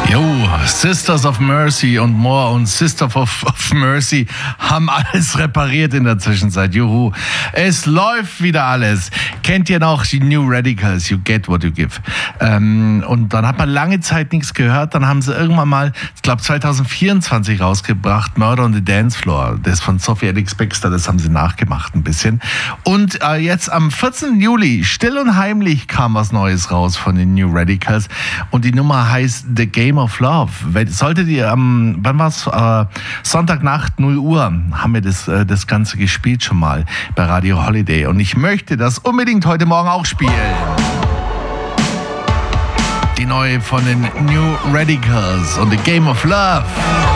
Jo, Sisters of Mercy und More und Sister of Mercy haben alles repariert in der Zwischenzeit. Juhu. Es läuft wieder alles. Kennt ihr noch die New Radicals? You get what you give. Und dann hat man lange Zeit nichts gehört. Dann haben sie irgendwann mal, ich glaube 2024 rausgebracht, Murder on the Dance Floor. Das von Sophie Elix Bextor, das haben sie nachgemacht ein bisschen. Und jetzt am 14. Juli, still und heimlich, kam was Neues raus von den New Radicals. Und die Nummer heißt The Game of Love. Solltet ihr wann war's? Sonntagnacht 0 Uhr haben wir das Ganze gespielt schon mal bei Radio Holiday. Und ich möchte das unbedingt heute Morgen auch spielen. Die neue von den New Radicals und The Game of Love.